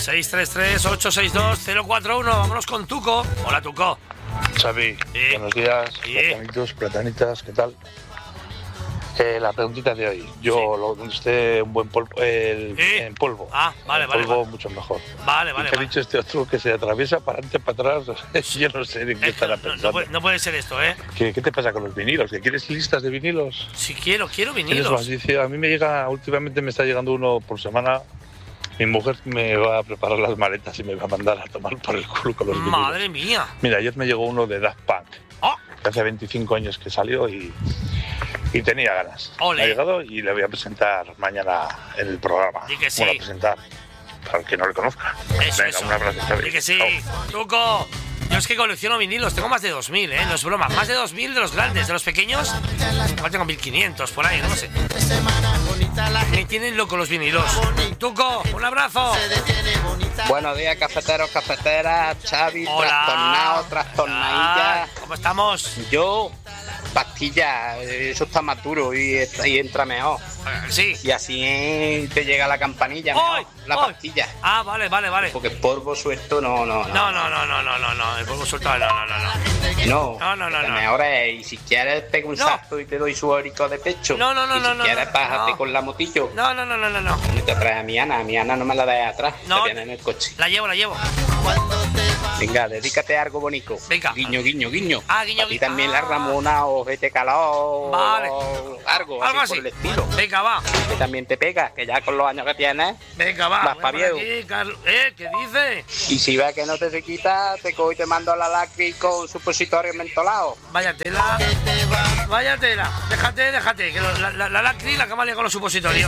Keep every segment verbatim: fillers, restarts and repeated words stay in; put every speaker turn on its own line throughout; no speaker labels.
seis tres tres, ocho seis dos, cero cuatro uno. Vámonos con Tuco. Hola, Tuco.
Xavi,
Sí.
buenos días,
Sí.
platanitos, platanitas, ¿qué tal? Eh, la preguntita de hoy, yo
Sí.
lo donde esté un buen polvo, el,
Sí.
en polvo,
Ah, vale,
en
vale,
polvo
vale.
mucho mejor.
Vale,
¿Y
vale,
qué ha
vale.
dicho este otro que se atraviesa para adelante, para atrás? Yo no sé de qué
Esto
estará
no,
pensando.
no puede, no puede ser esto, ¿eh?
¿Qué, ¿Qué te pasa con los vinilos? ¿Que quieres listas de vinilos?
Si quiero, quiero
¿Tienes
vinilos.
más? Dice, a mí me llega, últimamente me está llegando uno por semana. Mi mujer me va a preparar las maletas y me va a mandar a tomar por el culo con los vinilos.
Madre mía.
Mira, ayer me llegó uno de Daft Punk,
¡Oh!
que hace veinticinco años que salió y, y tenía ganas.
Ole.
Me ha llegado y le voy a presentar mañana en el programa.
Di que sí.
Bueno, a presentar, para el que no le conozca.
Eso,
Venga,
eso.
un abrazo. Xavi.
Di que sí.
Chao.
Tuco. Yo es que colecciono vinilos, tengo más de dos mil, ¿eh? No es broma, más de dos mil de los grandes, de los pequeños, igual tengo mil quinientos por ahí, no sé. Me tienen loco los vinilos. Tuco, un abrazo.
Buenos días, cafeteros, cafeteras, Xavi,
Hola.
trastornado, trastornadilla.
Ay, ¿cómo estamos?
Yo, pastilla, eso está más duro y, y entra mejor.
Eh, Sí.
Y así eh, te llega la campanilla,
¡Ay!
mejor, la
¡Ay!
pastilla.
Ah, vale, vale, vale.
Porque polvo suelto no, no, no.
No, no, no, no, no, no, no, el polvo suelto, no, no, no, no.
No,
No, no, no,
lo
no.
mejor es, y si quieres pego un
No.
salto y te doy su horico de pecho.
No, no, no,
y
no,
si
no,
quieres
no,
bájate
no.
con la motillo.
No, no, no, no, no, no.
Y te traes a mi Ana, a mi Ana no me la dejes atrás,
No.
te viene en el coche.
La llevo, la llevo.
Venga, dedícate a algo bonito.
Venga.
Guiño, guiño, guiño.
Ah, guiño,
A ti
guiño.
también la
Ah.
Ramona o Vete Calor.
Vale.
O algo,
Algo
así,
así.
por el estilo.
Venga, va.
Que también te pega, que ya con los años que tienes.
Venga, va.
Vas
Voy a
pa'
por
viejo.
aquí, Carlos. ¿Eh? ¿Qué dice?
Y si ves que no te se quita, te cojo y te mando a la lacri con supositorio mentolado.
Vaya tela. Vaya tela. Déjate, déjate. Que lo- la, la, la lacri la cama con los supositorios.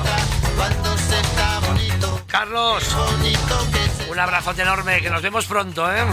Carlos, un abrazote enorme. Que nos vemos pronto, ¿eh?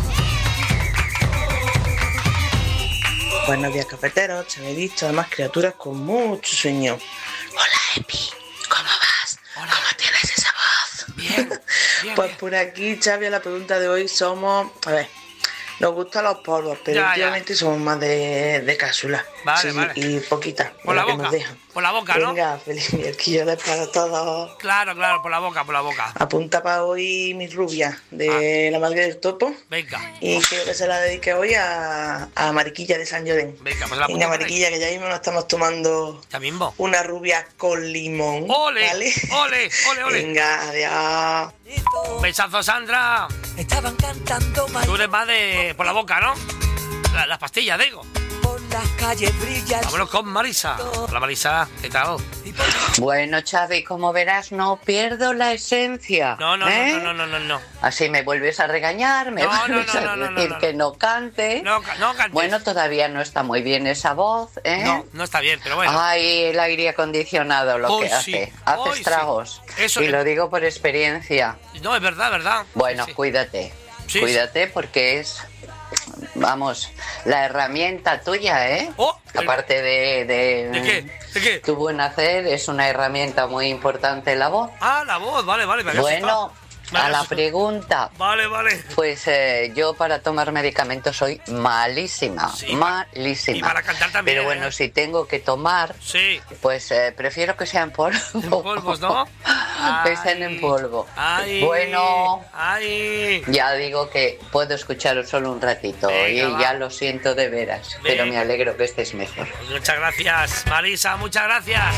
Buenos días, cafeteros. Te he visto, además, criaturas con mucho sueño. Hola, Epi. ¿Cómo vas?
Hola.
¿Cómo tienes esa voz?
Bien. Bien,
Pues
bien.
por aquí, Xavi, la pregunta de hoy somos... A ver, nos gustan los polvos, pero
Ya, ya.
últimamente somos más de, de cápsulas.
Vale,
Sí,
vale.
Y poquitas,
Por
de
la
que
boca.
nos dejan.
Por la boca, ¿no?
Venga, feliz miércoles para todos.
Claro, claro, por la boca, por la boca.
Apunta para hoy mi rubia, de la madre del topo.
Venga.
Y quiero que se la dedique hoy a, a Mariquilla de San Llorén.
Venga, pues la
Venga,
apunto por ahí.
Mariquilla, que ya mismo nos estamos tomando
Ya mismo.
una rubia con limón.
Ole,
¿Vale?
ole, ole, ole.
Venga, adiós.
Besazo, Sandra.
Estaban cantando
Tú eres más de por la boca, ¿no? La- Las pastillas, digo.
por las calles brillan.
Vámonos con Marisa. Hola, Marisa. ¿Qué tal?
Bueno, Xavi, como verás, no pierdo la esencia.
No, no,
¿eh?
no, no, no, no, no.
Así me vuelves a regañar, me
No, no,
vuelves
no,
a
no, no,
decir
no, no.
que no cante.
No, ca- no cantes.
Bueno, todavía no está muy bien esa voz, ¿eh?
No, no está bien, pero bueno.
Ay, el aire acondicionado lo
Hoy
que
sí,
hace. Hace
hoy sí.
estragos.
Eso
y
es-
lo digo por experiencia.
No, es verdad, verdad.
Bueno,
Sí, sí.
cuídate.
Sí,
cuídate porque es, vamos, la herramienta tuya, ¿eh?
Oh, el-
Aparte de, de,
¿De qué? ¿De qué?
tu buen hacer, es una herramienta muy importante la voz.
Ah, la voz, vale, vale. Me había
Bueno,
asustado. Me
a
había
la
asustado.
pregunta.
Vale, vale.
Pues eh, yo para tomar medicamentos soy malísima,
Sí,
malísima.
y para cantar también,
Pero bueno,
¿eh?
si tengo que tomar,
Sí.
pues eh, prefiero que sean polvo.
En polvos, ¿no?
Que sean en polvo.
Ay.
Bueno,
Ay.
ya digo que puedo escucharos solo un ratito
Venga,
y
va.
ya lo siento de veras, pero
Venga.
me alegro que estés mejor.
Muchas gracias, Marisa, muchas gracias.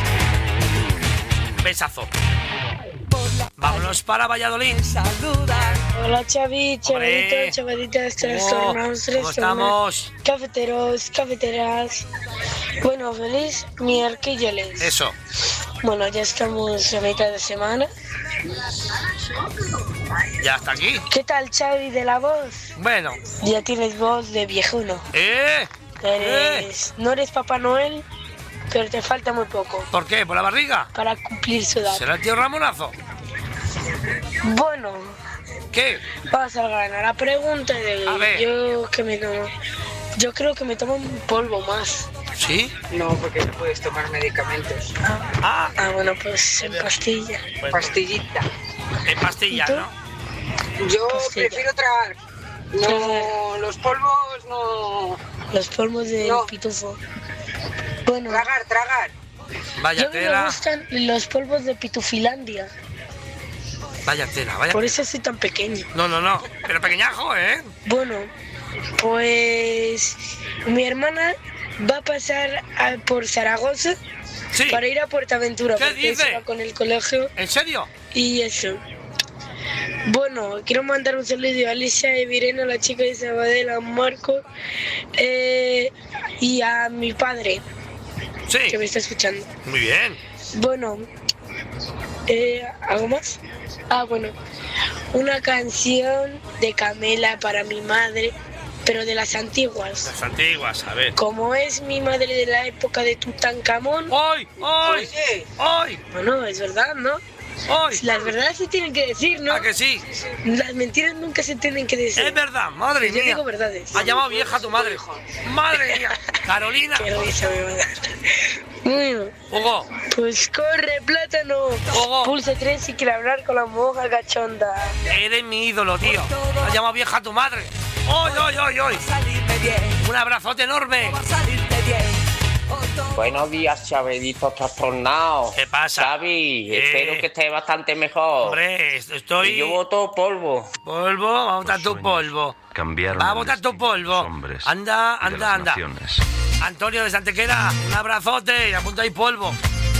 Besazo. Vámonos para Valladolid.
Saludan.
Hola Xavi,
Hombre.
chavalitos, chavalitas,
¿Cómo,
trastornados,
¿Cómo estamos?
cafeteros, cafeteras. Bueno, feliz miércoles.
Eso.
Bueno, ya estamos a mitad de semana.
Ya está aquí.
¿Qué tal Xavi de la voz?
Bueno.
Ya tienes voz de viejuno.
¿Eh?
Eres, no eres Papá Noel, pero te falta muy poco
¿Por qué? ¿Por la barriga?
para cumplir su edad.
¿Será el tío Ramonazo?
Bueno,
¿Qué?
vamos al grano. La pregunta de
A ver.
yo que me tomo. Yo creo que me tomo un polvo más.
¿Sí?
No, porque no puedes tomar medicamentos.
Ah,
Ah, bueno, pues en pastilla.
pues,
Pastillita.
en pastilla,
¿Y tú?
¿no?
Yo
Pastilla.
prefiero tragar. No, los polvos no.
Los polvos del
No.
pitufo. Bueno,
Tragar, tragar.
Vaya
yo a mí me
tela.
gustan los polvos de Pitufilandia.
Vaya tela, vaya.
Por eso soy tan pequeño.
No, no, no. Pero pequeñajo, ¿eh?
Bueno, pues mi hermana va a pasar a- por Zaragoza
Sí.
para ir a Portaventura.
¿Qué
porque
dice?
se va con el colegio
¿En serio?
y eso. Bueno, quiero mandar un saludo a Alicia, a Virena, a la chica de Sabadell, a Marco eh, y a mi padre
Sí.
que me está escuchando.
Muy bien.
Bueno, eh, ¿algo más? Ah, bueno, una canción de Camela para mi madre, pero de las antiguas.
Las antiguas, a ver.
Como es mi madre de la época de Tutankamón,
¡Hoy! ¡Hoy! ¡Hoy!
bueno, es verdad, ¿no?
¡Hoy!
Las verdades se tienen que decir, ¿no?
¿A que sí?
Las mentiras nunca se tienen que decir.
Es verdad, madre
Yo
mía.
digo verdades.
Ha llamado vieja a tu madre. Madre mía. Carolina.
Qué risa me va a dar. Bueno,
Hugo.
pues corre, plátano.
Hugo.
Pulse tres si quiere hablar con la monja cachonda.
Eres mi ídolo, tío. Ha llamado vieja a tu madre. ¡Hoy, hoy, hoy, hoy!
salirme bien,
Un abrazote enorme.
va a salirme bien.
Buenos días, Chabelito trastornado.
¿Qué pasa?
Xavi,
Eh.
espero que esté bastante mejor.
Hombre, estoy...
Y yo voto polvo.
Polvo, va a botar tu polvo.
Cambiaron
Va a
el
botar tu
destino de
polvo.
los hombres
Anda,
y de
anda,
las
anda.
naciones.
Antonio de Santequera, un abrazote y apunta ahí polvo.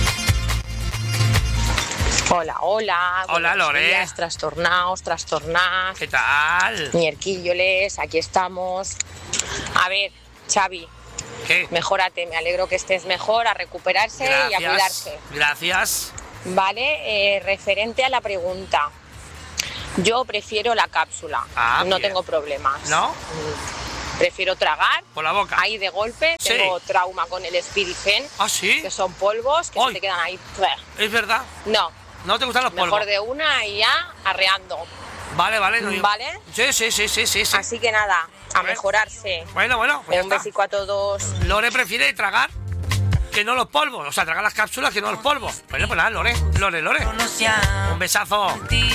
Hola, hola.
Hola,
buenos
Lore.
días, trastornados, trastornadas.
¿Qué tal?
Mierquilloles, aquí estamos. A ver, Xavi,
¿Qué?
mejórate, me alegro que estés mejor, a recuperarse y a
Gracias.
cuidarse.
Gracias.
Vale, eh, referente a la pregunta. Yo prefiero la cápsula,
Ah,
no
bien.
tengo problemas.
¿No?
Prefiero tragar,
Por la boca.
ahí de golpe,
Sí.
tengo trauma con el Spirifen,
¿Ah, sí?
que son polvos que
Ay.
se te quedan ahí.
Es verdad.
No,
¿No te gustan los polvos?
mejor de una y ya arreando.
Vale, vale. No,
¿Vale?
Sí, sí, sí, sí, sí. sí.
Así que nada, a mejorarse.
Bueno, bueno, pues ya
Un
está.
besico a todos.
Lore prefiere tragar que no los polvos. O sea, tragar las cápsulas que no los polvos. Bueno, pues nada, Lore, Lore, Lore. Un besazo.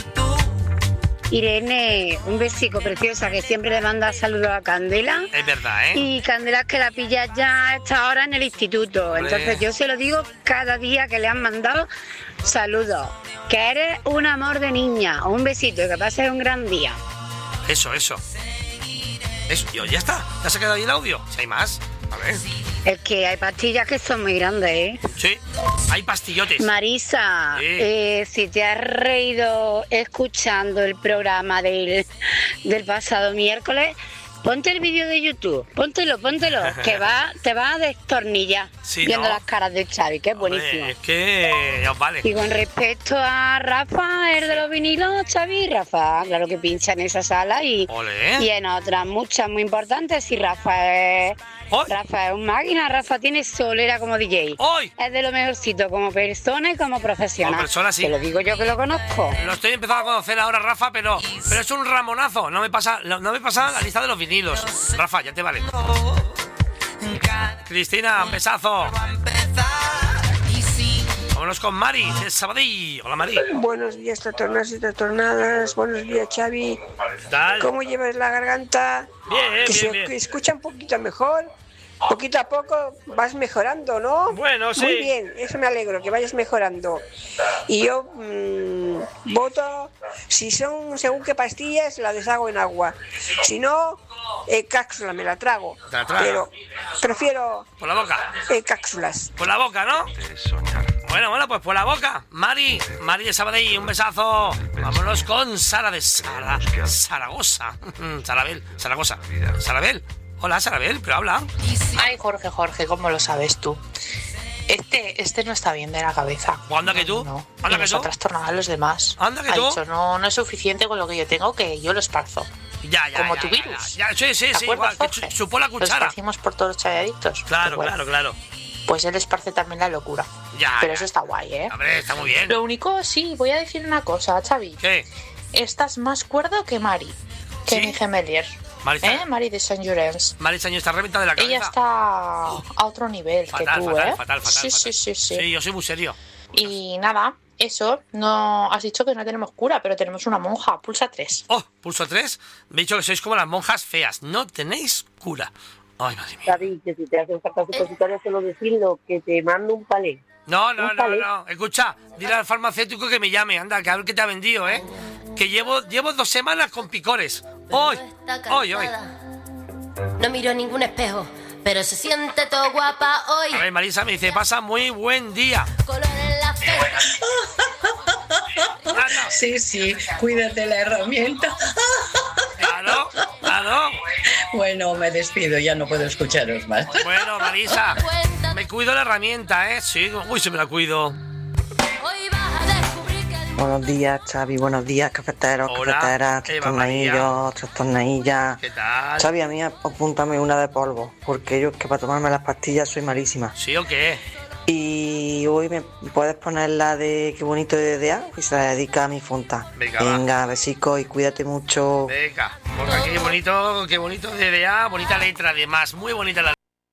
Irene, un besico preciosa que siempre le manda saludos a Candela.
Es verdad, ¿eh?
Y Candela que la pilla ya a esta hora en el instituto.
Hombre.
Entonces yo se lo digo cada día que le han mandado saludos. Que eres un amor de niña. Un besito y que pases un gran día.
Eso, eso. Eso, yo, ya está. ¿Ya se ha quedado ahí el audio? Si hay más. A ver.
Es que hay pastillas que son muy grandes, ¿eh?
Sí, hay pastillotes.
Marisa,
Sí.
eh, si te has reído escuchando el programa del, del pasado miércoles, ponte el vídeo de YouTube, póntelo, póntelo, que va, te va a destornillar
Sí,
viendo
¿no?
las caras de Xavi, que es buenísimo.
Hombre, es que ya os vale.
Y con respecto a Rafa, el de los vinilos, Xavi, Rafa, claro que pincha en esa sala y,
Ole.
y en otras muchas muy importantes. Y Rafa es, Rafa es un máquina, Rafa tiene solera como D J. Es de lo mejorcito como persona y como profesional.
Como persona, sí.
Te lo digo yo que lo conozco.
Lo estoy empezando a conocer ahora, Rafa, pero, pero es un ramonazo. No me pasa, no, no me pasa la lista de los vinilos. Rafa, ya te vale. Cristina, un besazo. Vámonos con Mari, de Sabadell. Hola, Mari.
Buenos días, trastornadas y trastornadas. Buenos días, Xavi.
¿Qué tal?
¿Cómo llevas la garganta?
Bien,
que
bien,
se
bien.
que escucha un poquito mejor. Poquito a poco vas mejorando, ¿no?
Bueno, sí.
Muy bien, eso me alegro, que vayas mejorando. Y yo mmm, voto, si son según qué pastillas, la deshago en agua. Si no, eh, cápsula, me la trago.
Te la tragas.
Pero prefiero
Por la boca.
eh, cápsulas.
Por la boca, ¿no? Bueno, bueno, pues por la boca. Mari, Mari de Sabadell, un besazo. Vámonos con Sara de Sara, Zaragoza. Sarabel, Zaragoza. Sarabel. Hola, Sarabel, pero habla.
Ay, Jorge, Jorge, ¿cómo lo sabes tú? Este, este no está bien de la cabeza.
Anda que tú.
No,
Anda
y
que
nos
tú.
ha trastornado a los demás.
Anda que
ha
tú.
dicho, no, no es suficiente con lo que yo tengo, que yo lo esparzo.
Ya, ya,
Como
ya,
tu
ya,
virus.
Ya, ya, sí, sí,
¿Te
sí,
acuerdas,
igual, que
Jorge?
chu- chupó la
Lo
cuchara.
esparcimos por todos los challadictos.
Claro,
Pues bueno,
claro, claro.
Pues él esparce también la locura.
Ya,
Pero
ya.
eso está guay, ¿eh?
Hombre, está muy bien.
Lo único, sí, voy a decir una cosa, Xavi.
¿Qué?
Estás más cuerdo que Mari, que
¿Sí?
mi gemelier.
Mari está-
¿Eh? Mari de Saint Llorenç.
Mari Saño está reventada de la cabeza.
Ella está a otro nivel
Fatal,
que tú,
fatal,
¿eh?
fatal, fatal,
sí,
fatal.
sí, sí, sí.
Sí, yo soy muy serio.
Y nada, eso, no has dicho que no tenemos cura, pero tenemos una monja, pulsa tres.
Oh, pulso tres. Me he dicho que sois como las monjas feas. No tenéis cura. Ay, madre mía.
David, que si te hacen falta supositorios, solo decirlo, que te mando un palé.
No, no,
Un
no,
palé.
no. Escucha, dile al farmacéutico que me llame. Anda, que a ver qué te ha vendido, ¿eh? que llevo, llevo dos semanas con picores. Hoy, hoy, hoy.
No miro ningún espejo, pero se siente todo guapa hoy.
A ver, Marisa me dice, pasa muy buen día.
Color en la fe.
Sí, sí, cuídate la herramienta.
Claro, claro.
Bueno, me despido, ya no puedo escucharos más.
Bueno, Marisa, me cuido la herramienta, ¿eh? Sí, uy, se me la cuido.
Buenos días, Xavi, buenos días, cafeteros,
Hola,
cafeteras,
Eva María.
trastornillos, trastornillas.
¿Qué tal?
Xavi, a mí apúntame una de polvo, porque yo que para tomarme las pastillas soy malísima.
¿Sí o qué?
Y hoy me puedes poner la de Qué bonito de D D A, que se la dedica a mi funta.
Venga, va.
Venga, besico y cuídate mucho.
Venga, porque qué bonito, qué bonito D D A, bonita letra además, muy bonita la letra.